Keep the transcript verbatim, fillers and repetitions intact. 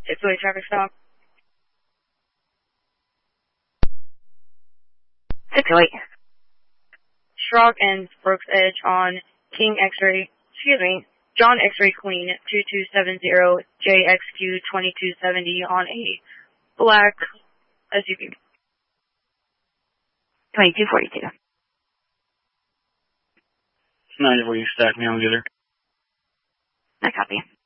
It's a traffic stop. six oh eight. Schrock and Brooks Edge on King X-Ray, excuse me, John X-Ray Queen two two seven zero J X Q twenty-two seventy on a black S U V. twenty-two forty-two. nine four, you stack me on together. I copy.